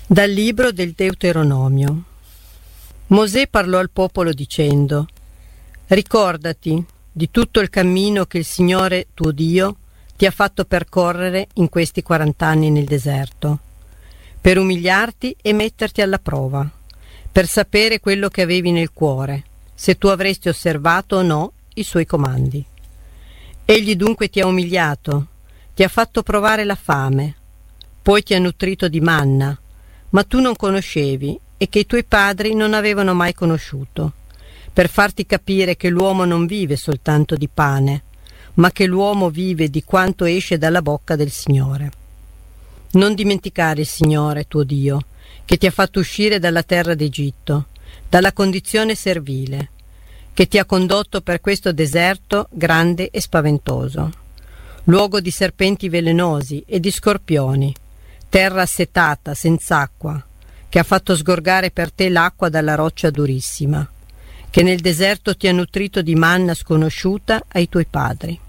Dal libro del Deuteronomio. Mosè parlò al popolo dicendo: Ricordati di tutto il cammino che il Signore tuo Dio ti ha fatto percorrere in questi 40 anni nel deserto, per umiliarti e metterti alla prova, per sapere quello che avevi nel cuore, se tu avresti osservato o no i suoi comandi. Egli dunque ti ha umiliato, ti ha fatto provare la fame, poi ti ha nutrito di manna, ma tu non conoscevi e che i tuoi padri non avevano mai conosciuto, per farti capire che l'uomo non vive soltanto di pane, ma che l'uomo vive di quanto esce dalla bocca del Signore. Non dimenticare il Signore tuo Dio, che ti ha fatto uscire dalla terra d'Egitto, dalla condizione servile, che ti ha condotto per questo deserto grande e spaventoso, luogo di serpenti velenosi e di scorpioni, terra assetata, senz'acqua, che ha fatto sgorgare per te l'acqua dalla roccia durissima, che nel deserto ti ha nutrito di manna sconosciuta ai tuoi padri.